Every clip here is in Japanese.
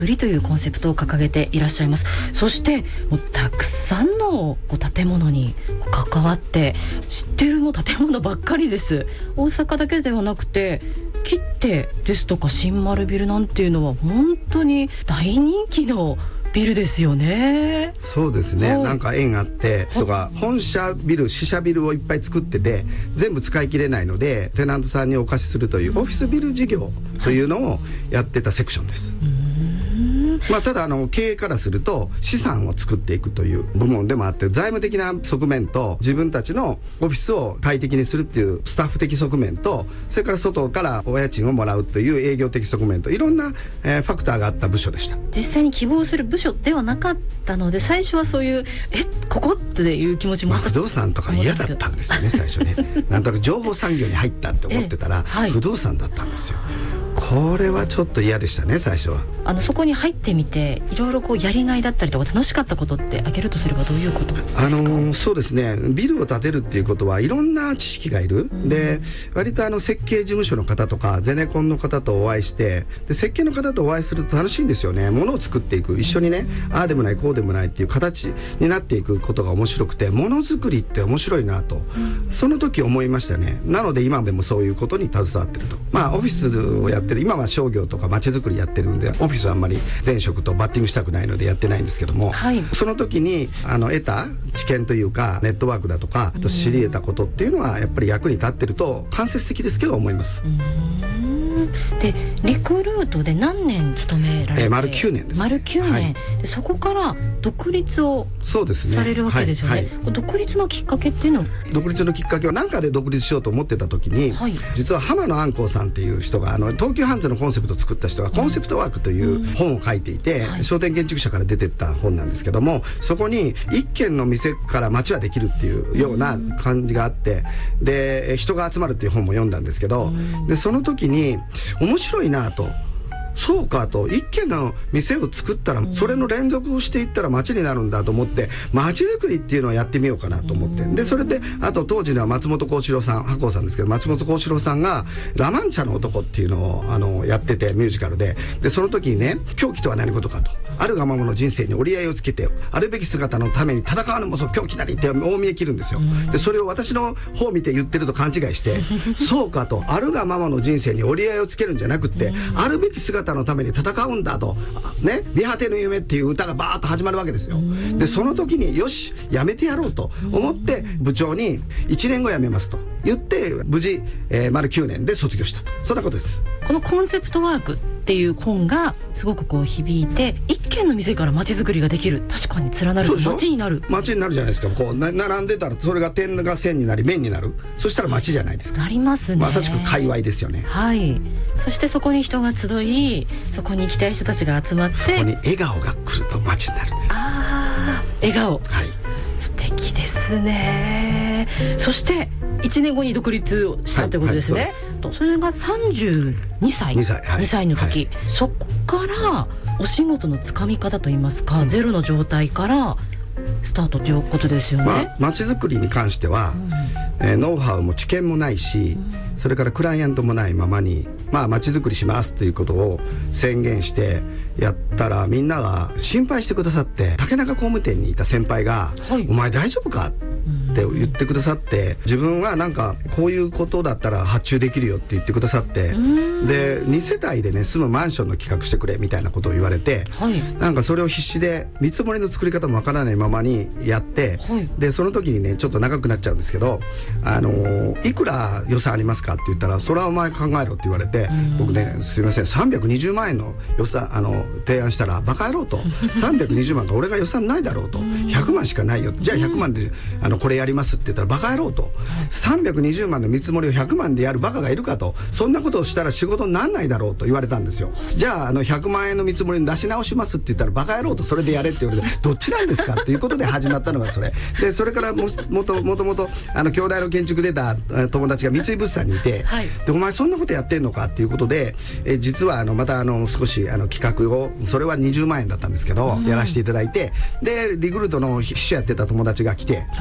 売りというコンセプトを掲げていらっしゃいます。そしてもうたくさんの建物に関わって知ってるの建物ばっかりです。大阪だけではなくて切手ですとか新丸ビルなんていうのは本当に大人気のビルですよね。 そうですね、なんか縁あってとか、本社ビル支社ビルをいっぱい作ってて全部使い切れないのでテナントさんにお貸しするというオフィスビル事業というのをやってたセクションです。ただ経営からすると資産を作っていくという部門でもあって、財務的な側面と自分たちのオフィスを快適にするっていうスタッフ的側面と、それから外からお家賃をもらうという営業的側面と、いろんな、ファクターがあった部署でした。 実際に希望する部署ではなかったので、最初はそういうここっていう気持ちもあった、 不動産とか嫌だったんですよね最初ねなんとなく情報産業に入ったって思ってたら、不動産だったんですよ。これはちょっと嫌でしたね最初は。 そこに入ってみていろいろやりがいだったりとか楽しかったことって挙げるとすればどういうことですか？ そうですね、ビルを建てるっていうことはいろんな知識がいる、で割と設計事務所の方とかゼネコンの方とお会いして、で設計の方とお会いすると楽しいんですよね。ものを作っていく、一緒にね、ああでもないこうでもないっていう形になっていくことが面白くて、ものづくりって面白いなと、その時思いましたね。なので今でもそういうことに携わってると。オフィスをやってる、今は商業とか街づくりやってるんで、オフィスはあんまり前職とバッティングしたくないのでやってないんですけども、その時に得た知見というかネットワークだとかと知り得たことっていうのはやっぱり役に立ってると間接的ですけど思います。 でリクルートで何年勤められて、 丸9年です、ね、 丸9年、でそこから独立をされるわけですよね。独立のきっかけっていうのは？ 独立のきっかけは何かで独立しようと思ってた時に、実は浜野安光さんっていう人が東急ハンズのコンセプトを作った人がコンセプトワークという本を書いていて、商店建築社から出てった本なんですけども、そこに一軒の店から街はできるっていうような感じがあって、で人が集まるっていう本も読んだんですけど、でその時に面白いなと、そうかと、一軒の店を作ったらそれの連続をしていったら街になるんだと思って、街づくりっていうのをやってみようかなと思って、でそれであと当時のは松本幸四郎さん、白鸚さんですけど、松本幸四郎さんがラマンチャの男っていうのをやってて、ミュージカルでその時にね、狂気とは何事かと、あるがままの人生に折り合いをつけてあるべき姿のために戦わぬもそ狂気なりって大見え切るんですよ。でそれを私の方を見て言ってると勘違いしてそうかと、あるがままの人生に折り合いをつけるんじゃなくって、あるべき姿のために戦うんだとね、見果ての夢っていう歌がバーッと始まるわけですよ。でその時によしやめてやろうと思って部長に1年後辞めますと言って無事、丸9年で卒業したと、そんなことです。 このコンセプトワークっていう本がすごく響いて、一軒の店から街づくりができる、確かに連なる街になる、 街になるじゃないですか。こう並んでたらそれが点が線になり面になる、そしたら街じゃないですか。 なりますね。 まさしく界隈ですよね。 そしてそこに人が集い、そこに行きたい人たちが集まって、そこに笑顔が来ると街になるんです。 笑顔、素敵ですね。そして1年後に独立をしたということですね。それが32歳2歳の時、そこからお仕事のつかみ方といいますか、ゼロの状態からスタートということですよね。 街づくりに関しては、ノウハウも知見もないし、それからクライアントもないままに街づくりしますということを宣言してやったら、みんなが心配してくださって、竹中工務店にいた先輩がお前大丈夫かって言ってくださって、自分はなんかこういうことだったら発注できるよって言ってくださって、で2世帯でね住むマンションの企画してくれみたいなことを言われて、なんかそれを必死で見積もりの作り方もわからないままにやって、でその時にねちょっと長くなっちゃうんですけど、いくら予算ありますかって言ったら、それはお前考えろって言われて、僕ねすいません320万円の予算提案したら、バカ野郎と320万が俺が予算ないだろうと、100万しかないよ、じゃあ100万でこれやりますって言ったらバカ野郎と、320万の見積もりを100万でやるバカがいるかと、そんなことをしたら仕事になんないだろうと言われたんですよ。じゃあ100万円の見積もりに出し直しますって言ったらバカ野郎と、それでやれって言われて、どっちなんですかっていうことで始まったのがそれで、それからもともと兄弟の建築出た友達が三井物産にいて、でお前そんなことやってんのかっていうことで、実はまた少し企画を、それは20万円だったんですけど、やらせていただいて、でリクルートの秘書やってた友達が来て、どんなこと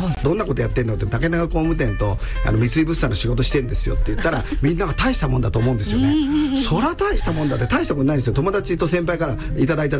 ことやってんのって、竹中工務店と三井物産の仕事してんですよって言ったらみんなが大したもんだと思うんですよね。そら大したもんだって、大したことないですよ。友達と先輩からいただいた